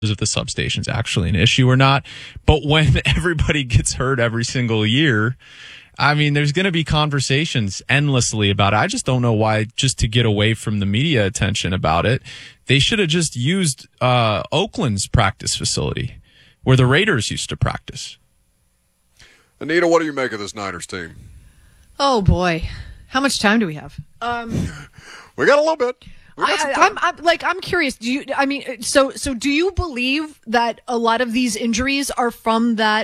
if the substation's actually an issue or not. But when everybody gets hurt every single year, I mean, there's going to be conversations endlessly about it. I just don't know why, just to get away from the media attention about it, they should have just used Oakland's practice facility where the Raiders used to practice. Anita, what do you make of this Niners team? Oh, boy. How much time do we have? We got a little bit. I'm curious. So do you believe that a lot of these injuries are from that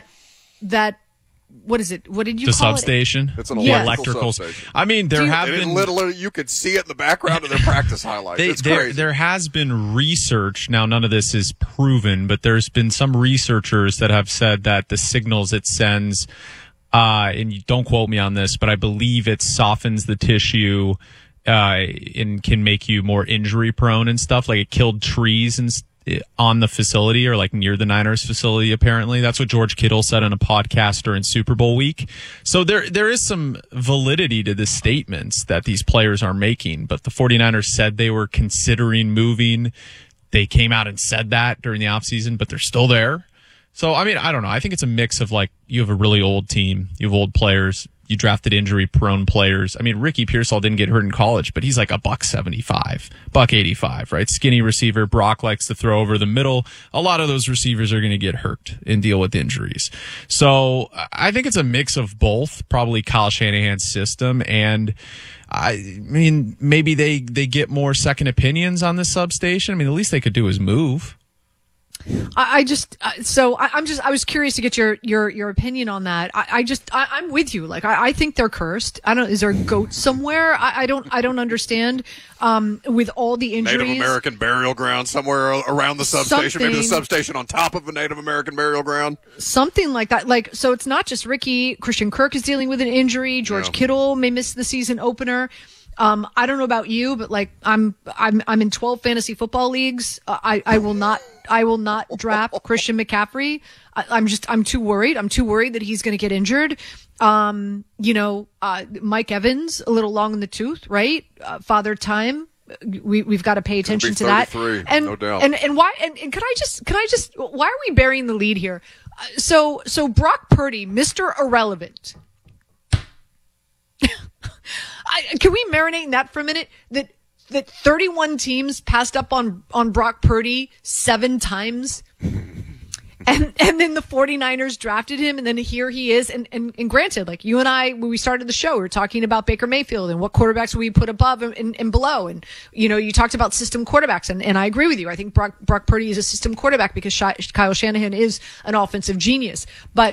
what is it? What did you call it? The substation? It's an electrical substation. I mean, there have been literally, you could see it in the background of their practice highlights. It's crazy. There has been research. Now, none of this is proven, but there's been some researchers that have said that the signals it sends, and you don't quote me on this, but I believe it softens the tissue and can make you more injury prone and stuff. Like it killed trees and on the facility or like near the Niners facility, apparently. That's what George Kittle said on a podcast during Super Bowl week. So there is some validity to the statements that these players are making, but the 49ers said they were considering moving. They came out and said that during the offseason, but they're still there. So, I mean, I don't know. I think it's a mix of like, you have a really old team, you have old players, you drafted injury-prone players. I mean, Ricky Pearsall didn't get hurt in college, but he's like a $175, $185, right? Skinny receiver. Brock likes to throw over the middle. A lot of those receivers are going to get hurt and deal with injuries. So I think it's a mix of both, probably Kyle Shanahan's system, and I mean, maybe they get more second opinions on the substation. I mean, the least they could do is move. I was curious to get your opinion on that. I'm with you. Like, I think they're cursed. Is there a goat somewhere? I don't understand, with all the injuries. Native American burial ground somewhere around the substation. Maybe the substation on top of a Native American burial ground. Something like that. Like, so it's not just Ricky. Christian Kirk is dealing with an injury. George Kittle may miss the season opener. I don't know about you, but like I'm in 12 fantasy football leagues. I will not draft Christian McCaffrey. I'm too worried. I'm too worried that he's going to get injured. Mike Evans, a little long in the tooth, right? Father time. We've got to pay attention to that. And no doubt. And why? And can I just? Why are we burying the lead here? So Brock Purdy, Mr. Irrelevant. Can we marinate in that for a minute? That 31 teams passed up on Brock Purdy 7 times. And then the 49ers drafted him, and then here he is. And granted, like you and I, when we started the show, we were talking about Baker Mayfield and what quarterbacks we put above and below. And, you talked about system quarterbacks, and I agree with you. I think Brock Purdy is a system quarterback because Kyle Shanahan is an offensive genius. But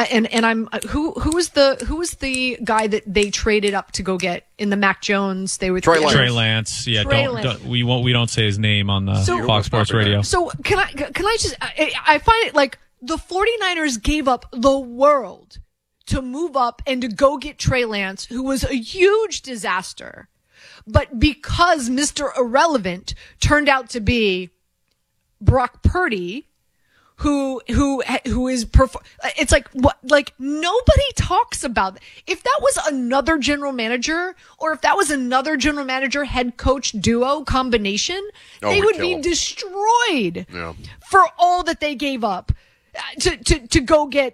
who was the guy that they traded up to go get in the Mac Jones? They were Trey Lance. Yeah, we don't say his name on the Fox Sports Radio. So can I just I find it like the 49ers gave up the world to move up and to go get Trey Lance, who was a huge disaster, but because Mr. Irrelevant turned out to be Brock Purdy, who is it's like what, like nobody talks about if that was another general manager or if that was another general manager head coach duo combination, they would be destroyed for all that they gave up to go get.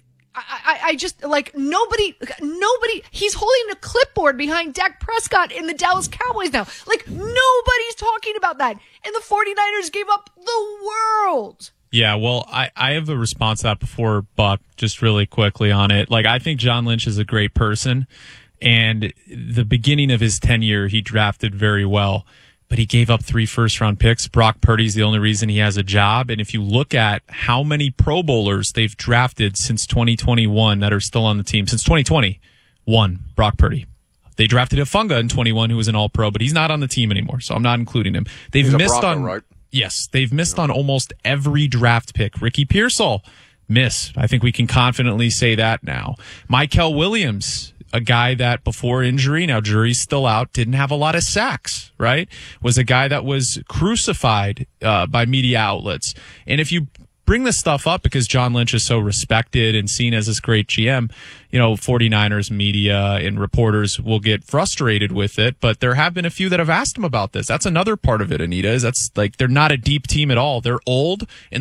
I just like nobody, he's holding a clipboard behind Dak Prescott in the Dallas Cowboys now. Like nobody's talking about that. And the 49ers gave up the world. Yeah, well, I have a response to that before, Buck, just really quickly on it. Like, I think John Lynch is a great person, and the beginning of his tenure, he drafted very well, but he gave up 3 first-round picks. Brock Purdy's the only reason he has a job, and if you look at how many Pro Bowlers they've drafted since 2021 that are still on the team, since 2020, 1, Brock Purdy. They drafted Afunga in 21, who was an All-Pro, but he's not on the team anymore, so I'm not including him. He's missed Bronco, on right? Yes, they've missed on almost every draft pick. Ricky Pearsall, miss. I think we can confidently say that now. Mykel Williams, a guy that before injury, now jury's still out, didn't have a lot of sacks, right? Was a guy that was crucified by media outlets. And if you bring this stuff up because John Lynch is so respected and seen as this great GM. 49ers media and reporters will get frustrated with it, but there have been a few that have asked him about this. That's another part of it, Anita, is that's like they're not a deep team at all. They're old and